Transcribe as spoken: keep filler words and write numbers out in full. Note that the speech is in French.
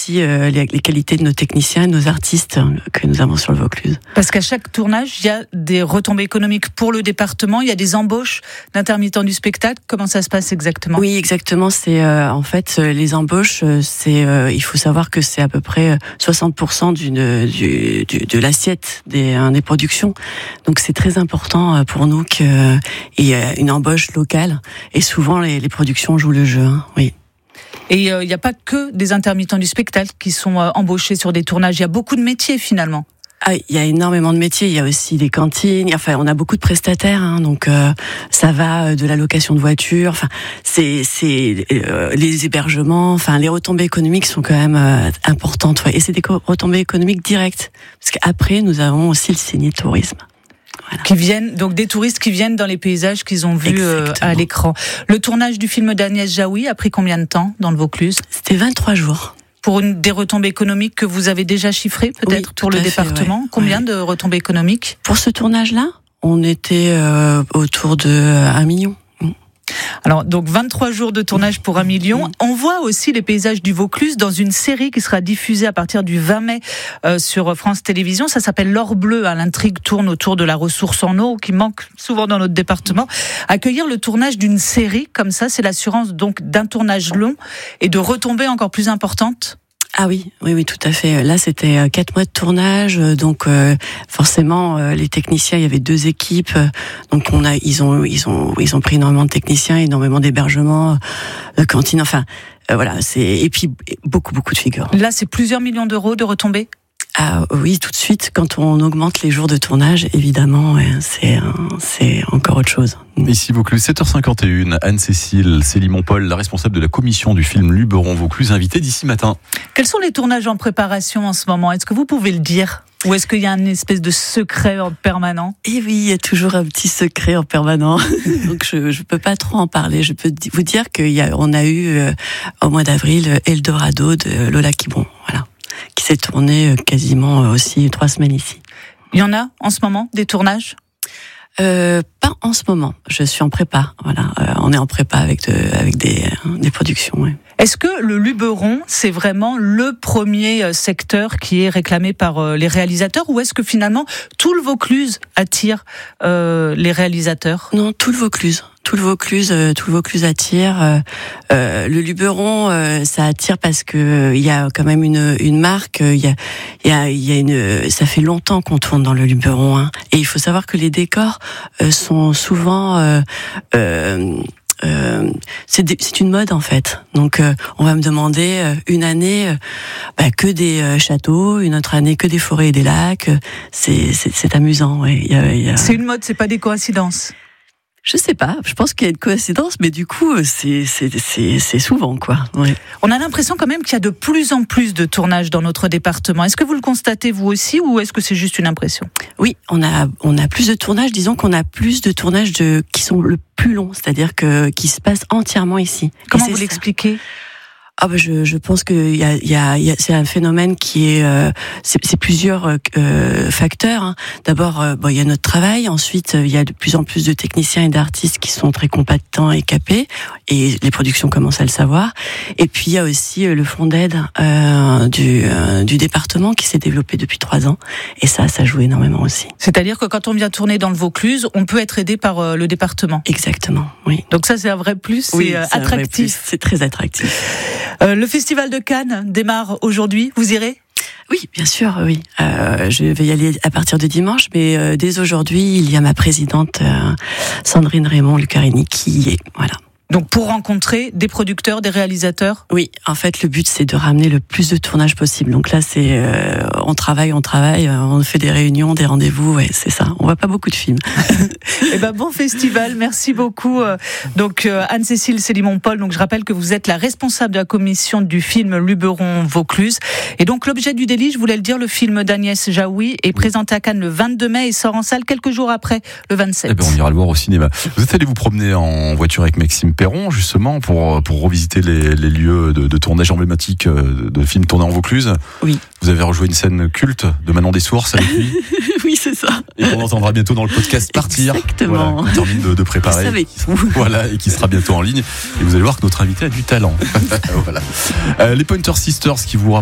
aussi euh, les, les qualités de nos techniciens et de nos artistes hein, que nous avons sur le Vaucluse. Parce qu'à chaque tournage, il y a des retombées économiques pour le département, il y a des embauches d'intermittents du spectacle. Comment ça se passe exactement ? Oui, exactement. C'est euh, en fait les embauches. C'est euh, il faut savoir que c'est à peu près soixante pour cent d'une du, du, de l'assiette des, hein, des productions. Donc c'est très important pour nous qu'il y ait une embauche locale. Et souvent les, les productions jouent le jeu. Hein, oui. Et il euh, n'y a pas que des intermittents du spectacle qui sont euh, embauchés sur des tournages. Il y a beaucoup de métiers finalement. Ah, il y a énormément de métiers. Il y a aussi des cantines. Enfin, on a beaucoup de prestataires. Hein, donc, euh, ça va de la location de voitures. Enfin, c'est, c'est euh, les hébergements. Enfin, les retombées économiques sont quand même euh, importantes. Ouais. Et c'est des retombées économiques directes. Parce qu'après, nous avons aussi le Cigné Tourisme. Voilà. Qui viennent, donc des touristes qui viennent dans les paysages qu'ils ont vus euh, à l'écran. Le tournage du film d'Agnès Jaoui a pris combien de temps dans le Vaucluse ? C'était vingt-trois jours. Pour une des retombées économiques que vous avez déjà chiffrées, peut-être, oui, pour le fait, département. Ouais. Combien ouais. de retombées économiques ? Pour ce tournage-là, on était euh, autour de un million. Alors, donc vingt-trois jours de tournage pour un million. On voit aussi les paysages du Vaucluse dans une série qui sera diffusée à partir du vingt mai euh, sur France Télévisions. Ça s'appelle L'Or Bleu. Hein. L'intrigue tourne autour de la ressource en eau qui manque souvent dans notre département. Accueillir le tournage d'une série comme ça, c'est l'assurance donc d'un tournage long et de retombées encore plus importantes. Ah oui, oui, oui, tout à fait. Là, c'était quatre mois de tournage, donc euh, forcément, euh, les techniciens, il y avait deux équipes, donc on a, ils ont, ils ont, ils ont pris énormément de techniciens, énormément d'hébergements, de cantines, enfin, euh, voilà, c'est et puis beaucoup, beaucoup de figures. Là, c'est plusieurs millions d'euros de retombées. Ah oui, tout de suite, quand on augmente les jours de tournage, évidemment, c'est, c'est encore autre chose. Ici Vaucluse, sept heures cinquante et une, Anne-Cécile Célimon-Paul, la responsable de la commission du film Luberon Vaucluse, invitée d'ici matin. Quels sont les tournages en préparation en ce moment ? Est-ce que vous pouvez le dire ? Ou est-ce qu'il y a une espèce de secret en permanent ? Eh oui, il y a toujours un petit secret en permanent. Donc je je peux pas trop en parler. Je peux vous dire qu'il y a on a eu euh, au mois d'avril Eldorado de Lola Kibon, voilà, qui s'est tourné quasiment aussi trois semaines ici. Il y en a en ce moment des tournages ? Euh, pas en ce moment. Je suis en prépa. Voilà, euh, on est en prépa avec de, avec des, des productions. Ouais. Est-ce que le Luberon, c'est vraiment le premier secteur qui est réclamé par les réalisateurs, ou est-ce que finalement tout le Vaucluse attire euh, les réalisateurs ? Non, tout le Vaucluse. Tout le Vaucluse, euh, tout le Vaucluse attire. Euh, euh, le Luberon, euh, ça attire parce que il euh, y a quand même une une marque. Il y a il y a il y a une. Ça fait longtemps qu'on tourne dans le Luberon, hein, et il faut savoir que les décors euh, sont souvent. Euh, euh, Euh, c'est, des, c'est une mode en fait. Donc euh, on va me demander euh, une année euh, bah, que des euh, châteaux, une autre année que des forêts et des lacs. C'est, c'est, c'est amusant. Ouais. Il y a, il y a... C'est une mode, c'est pas des coïncidences. Je sais pas, je pense qu'il y a une coïncidence, mais du coup, c'est, c'est, c'est, c'est souvent, quoi. Ouais. On a l'impression quand même qu'il y a de plus en plus de tournages dans notre département. Est-ce que vous le constatez vous aussi, ou est-ce que c'est juste une impression ? Oui, on a, on a plus de tournages, disons qu'on a plus de tournages de, qui sont le plus longs, c'est-à-dire que, qui se passent entièrement ici. Comment vous l'expliquez ? Ah ben je, je pense que il y a, il y a, il y a, c'est un phénomène qui est, euh, c'est, c'est plusieurs euh, facteurs. Hein. D'abord, euh, bon, il y a notre travail. Ensuite, il y a de plus en plus de techniciens et d'artistes qui sont très compétents et capés, et les productions commencent à le savoir. Et puis il y a aussi euh, le fonds d'aide euh, du, euh, du département qui s'est développé depuis trois ans, et ça, ça joue énormément aussi. C'est-à-dire que quand on vient tourner dans le Vaucluse, on peut être aidé par euh, le département. Exactement, oui. Donc ça, c'est un vrai plus. Oui, c'est, euh, c'est attractif. Un vrai plus. C'est très attractif. Euh, le Festival de Cannes démarre aujourd'hui, vous irez ? Oui, bien sûr, oui. Euh, je vais y aller à partir de dimanche, mais euh, dès aujourd'hui, il y a ma présidente euh, Sandrine Raymond-Lucarini qui y est, voilà. Donc pour rencontrer des producteurs, des réalisateurs ? Oui, en fait le but c'est de ramener le plus de tournages possible. Donc là c'est euh, on travaille, on travaille, on fait des réunions, des rendez-vous, ouais, c'est ça. On voit pas beaucoup de films. Eh ben bon festival, merci beaucoup. Donc Anne-Cécile Célimon-Paul, donc je rappelle que vous êtes la responsable de la commission du film Luberon Vaucluse. Et donc l'objet du délit, je voulais le dire, le film d'Agnès Jaoui est présenté à Cannes le vingt-deux mai et sort en salle quelques jours après, le vingt-sept. Eh ben on ira le voir au cinéma. Vous êtes allé vous promener en voiture avec Maxime Perron, justement, pour, pour revisiter les, les lieux de, de tournage emblématiques de, de films tournés en Vaucluse. Oui. Vous avez rejoué une scène culte de Manon des Sources avec lui. Oui, c'est ça. Et qu'on entendra bientôt dans le podcast Partir. Exactement. Voilà, qu'on termine de, de préparer. Vous savez. Voilà, et qui sera bientôt en ligne. Et vous allez voir que notre invité a du talent. Voilà. Euh, les Pointer Sisters qui vous rappellent